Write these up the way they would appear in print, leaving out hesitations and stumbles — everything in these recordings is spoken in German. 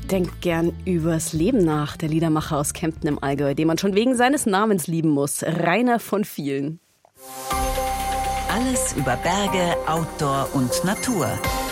denkt gern übers Leben nach, der Liedermacher aus Kempten im Allgäu, den man schon wegen seines Namens lieben muss. Rainer von Vielen. Alles über Berge, Outdoor und Natur.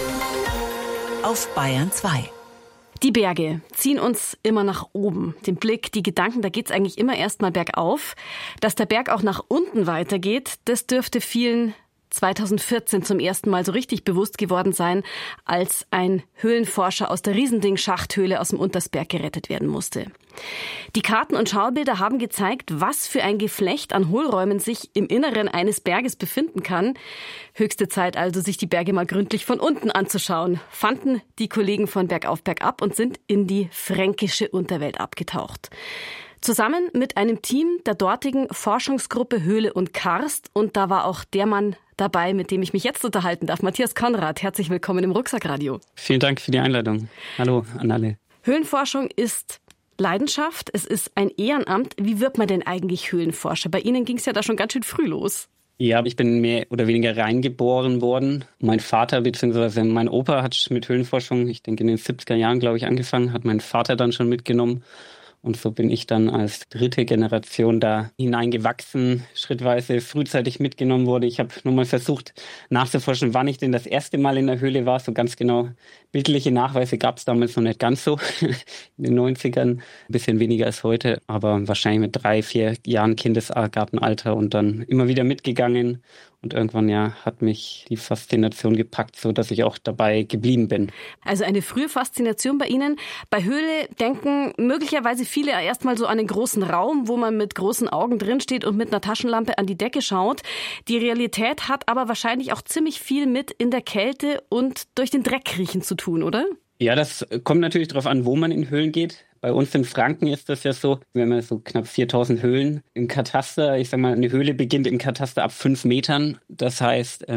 Auf Bayern 2. Die Berge ziehen uns immer nach oben. Den Blick, die Gedanken, da geht's eigentlich immer erst mal bergauf. Dass der Berg auch nach unten weitergeht, das dürfte vielen 2014 zum ersten Mal so richtig bewusst geworden sein, als ein Höhlenforscher aus der Riesending-Schachthöhle aus dem Untersberg gerettet werden musste. Die Karten und Schaubilder haben gezeigt, was für ein Geflecht an Hohlräumen sich im Inneren eines Berges befinden kann. Höchste Zeit also, sich die Berge mal gründlich von unten anzuschauen, fanden die Kollegen von Bergauf Bergab und sind in die fränkische Unterwelt abgetaucht. Zusammen mit einem Team der dortigen Forschungsgruppe Höhle und Karst. Und da war auch der Mann dabei, mit dem ich mich jetzt unterhalten darf. Matthias Konrad, herzlich willkommen im Rucksackradio. Vielen Dank für die Einladung. Hallo an alle. Höhlenforschung ist Leidenschaft, es ist ein Ehrenamt. Wie wird man denn eigentlich Höhlenforscher? Bei Ihnen ging es ja da schon ganz schön früh los. Ja, ich bin mehr oder weniger reingeboren worden. Mein Vater bzw. mein Opa hat mit Höhlenforschung, ich denke in den 70er Jahren, glaube ich, angefangen, hat mein Vater dann schon mitgenommen. Und so bin ich dann als dritte Generation da hineingewachsen, schrittweise frühzeitig mitgenommen wurde. Ich habe nur mal versucht nachzuforschen, wann ich denn das erste Mal in der Höhle war. So ganz genau bildliche Nachweise gab es damals noch nicht ganz so in den 90ern. Ein bisschen weniger als heute, aber wahrscheinlich mit 3-4 Jahren Kindesgartenalter und dann immer wieder mitgegangen. Und irgendwann hat mich die Faszination gepackt, so dass ich auch dabei geblieben bin. Also eine frühe Faszination bei Ihnen. Bei Höhle denken möglicherweise viele erstmal so an einen großen Raum, wo man mit großen Augen drinsteht und mit einer Taschenlampe an die Decke schaut. Die Realität hat aber wahrscheinlich auch ziemlich viel mit in der Kälte und durch den Dreck kriechen zu tun, oder? Ja, das kommt natürlich darauf an, wo man in Höhlen geht. Bei uns in Franken ist das ja so, wir haben ja so knapp 4000 Höhlen im Kataster. Ich sag mal, eine Höhle beginnt im Kataster ab 5 Metern. Das heißt,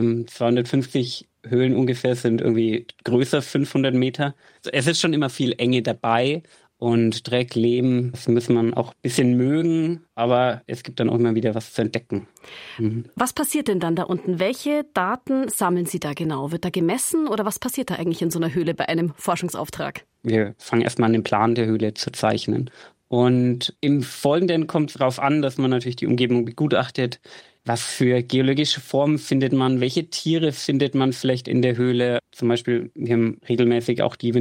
250 Höhlen ungefähr sind irgendwie größer, 500 Meter. Es ist schon immer viel Enge dabei. Und Dreck, Lehm, das muss man auch ein bisschen mögen, aber es gibt dann auch immer wieder was zu entdecken. Was passiert denn dann da unten? Welche Daten sammeln Sie da genau? Wird da gemessen oder was passiert da eigentlich in so einer Höhle bei einem Forschungsauftrag? Wir fangen erstmal an, den Plan der Höhle zu zeichnen. Und im Folgenden kommt es darauf an, dass man natürlich die Umgebung begutachtet. Was für geologische Formen findet man? Welche Tiere findet man vielleicht in der Höhle? Zum Beispiel, wir haben regelmäßig auch die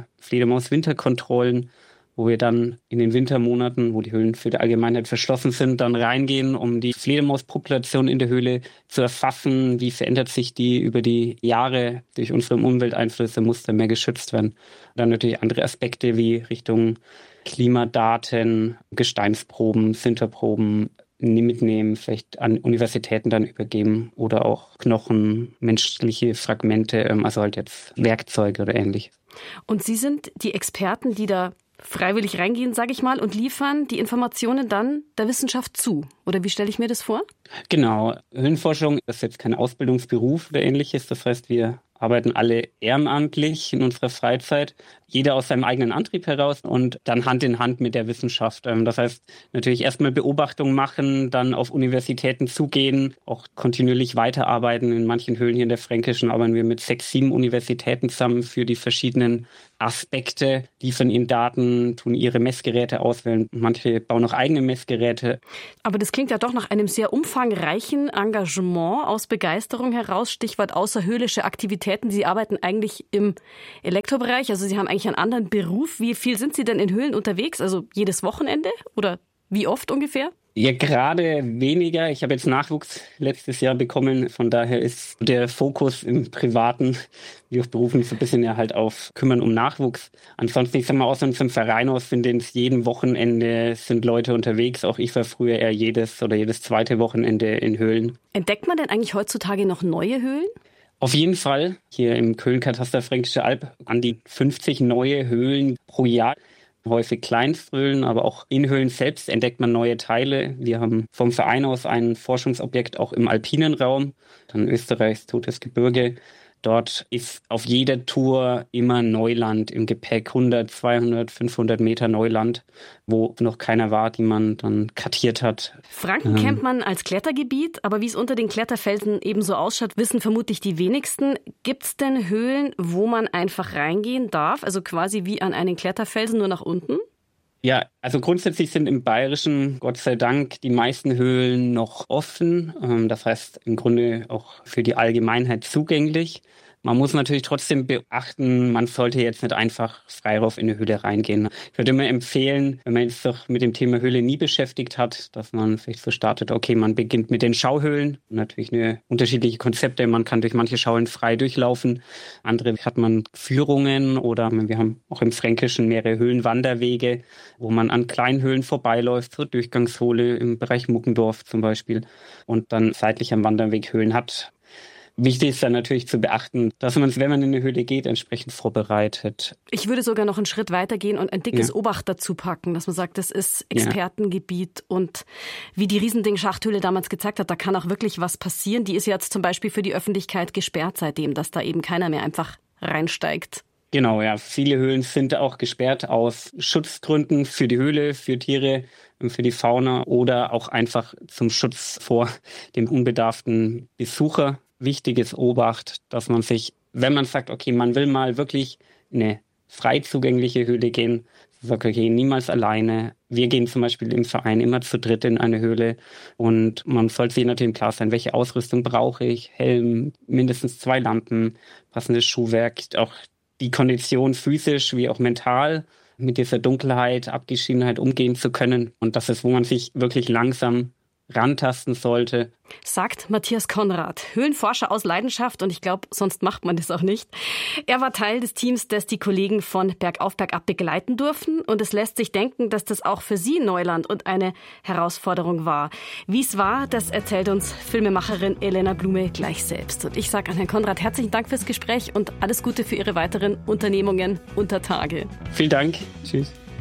Fledermaus-Winterkontrollen, wo wir dann in den Wintermonaten, wo die Höhlen für die Allgemeinheit verschlossen sind, dann reingehen, um die Fledermauspopulation in der Höhle zu erfassen. Wie verändert sich die über die Jahre durch unsere Umwelteinflüsse? Muss da mehr geschützt werden? Dann natürlich andere Aspekte wie Richtung Klimadaten, Gesteinsproben, Sinterproben mitnehmen, vielleicht an Universitäten dann übergeben oder auch Knochen, menschliche Fragmente, also halt jetzt Werkzeuge oder ähnliches. Und Sie sind die Experten, die da freiwillig reingehen, sage ich mal, und liefern die Informationen dann der Wissenschaft zu. Oder wie stelle ich mir das vor? Genau. Höhlenforschung ist jetzt kein Ausbildungsberuf oder ähnliches. Das heißt, wir arbeiten alle ehrenamtlich in unserer Freizeit, jeder aus seinem eigenen Antrieb heraus und dann Hand in Hand mit der Wissenschaft. Das heißt, natürlich erstmal Beobachtungen machen, dann auf Universitäten zugehen, auch kontinuierlich weiterarbeiten. In manchen Höhlen hier in der Fränkischen arbeiten wir mit 6-7 Universitäten zusammen für die verschiedenen Aspekte, liefern ihnen Daten, tun ihre Messgeräte auswählen. Manche bauen auch eigene Messgeräte. Aber das klingt ja doch nach einem sehr umfangreichen Engagement aus Begeisterung heraus. Stichwort außerhöhlische Aktivitäten. Sie arbeiten eigentlich im Elektrobereich, also Sie haben eigentlich einen anderen Beruf. Wie viel sind Sie denn in Höhlen unterwegs? Also jedes Wochenende oder wie oft ungefähr? Ja, gerade weniger. Ich habe jetzt Nachwuchs letztes Jahr bekommen. Von daher ist der Fokus im Privaten wie auch beruflich so ein bisschen ja halt auf Kümmern um Nachwuchs. Ansonsten, ich sag mal, aus unserem Verein aus sind es jeden Wochenende sind Leute unterwegs. Auch ich war früher eher jedes zweite Wochenende in Höhlen. Entdeckt man denn eigentlich heutzutage noch neue Höhlen? Auf jeden Fall. Hier im Höhlenkataster Fränkische Alb an die 50 neue Höhlen pro Jahr. Häufig Kleinsthöhlen, aber auch in Höhlen selbst entdeckt man neue Teile. Wir haben vom Verein aus ein Forschungsobjekt auch im alpinen Raum, dann Österreichs Totes Gebirge. dort ist auf jeder Tour immer Neuland im Gepäck, 100, 200, 500 Meter Neuland, wo noch keiner war, die man dann kartiert hat. Franken kennt man als Klettergebiet, aber wie es unter den Kletterfelsen eben so ausschaut, wissen vermutlich die wenigsten. Gibt es denn Höhlen, wo man einfach reingehen darf, also quasi wie an einen Kletterfelsen, nur nach unten? Ja, also grundsätzlich sind im Bayerischen, Gott sei Dank, die meisten Höhlen noch offen. Das heißt im Grunde auch für die Allgemeinheit zugänglich. Man muss natürlich trotzdem beachten, man sollte jetzt nicht einfach frei rauf in eine Höhle reingehen. Ich würde immer empfehlen, wenn man jetzt doch mit dem Thema Höhle nie beschäftigt hat, dass man vielleicht so startet, okay, man beginnt mit den Schauhöhlen. Natürlich eine unterschiedliche Konzepte. Man kann durch manche Schauhöhlen frei durchlaufen. Andere hat man Führungen oder wir haben auch im Fränkischen mehrere Höhlenwanderwege, wo man an kleinen Höhlen vorbeiläuft, so Durchgangshöhle im Bereich Muckendorf zum Beispiel und dann seitlich am Wanderweg Höhlen hat. Wichtig ist dann natürlich zu beachten, dass man, wenn man in eine Höhle geht, entsprechend vorbereitet. Ich würde sogar noch einen Schritt weiter gehen und ein dickes Obacht dazu packen, dass man sagt, das ist Expertengebiet und wie die Riesending-Schachthöhle damals gezeigt hat, da kann auch wirklich was passieren. Die ist jetzt zum Beispiel für die Öffentlichkeit gesperrt seitdem, dass da eben keiner mehr einfach reinsteigt. Genau, ja. Viele Höhlen sind auch gesperrt aus Schutzgründen für die Höhle, für Tiere, für die Fauna oder auch einfach zum Schutz vor dem unbedarften Besucher. Wichtiges Obacht, dass man sich, wenn man sagt, okay, man will mal wirklich in eine frei zugängliche Höhle gehen, sagt, okay, niemals alleine. Wir gehen zum Beispiel im Verein immer zu dritt in eine Höhle und man sollte sich natürlich klar sein, welche Ausrüstung brauche ich, Helm, mindestens 2 Lampen, passendes Schuhwerk, auch die Kondition physisch wie auch mental mit dieser Dunkelheit, Abgeschiedenheit umgehen zu können. Und das ist, wo man sich wirklich langsam rantasten sollte. Sagt Matthias Konrad, Höhlenforscher aus Leidenschaft und ich glaube, sonst macht man das auch nicht. Er war Teil des Teams, das die Kollegen von Bergauf Bergab begleiten durften und es lässt sich denken, dass das auch für Sie Neuland und eine Herausforderung war. Wie es war, das erzählt uns Filmemacherin Elena Blume gleich selbst. Und ich sage an Herrn Konrad herzlichen Dank fürs Gespräch und alles Gute für Ihre weiteren Unternehmungen unter Tage. Vielen Dank. Tschüss.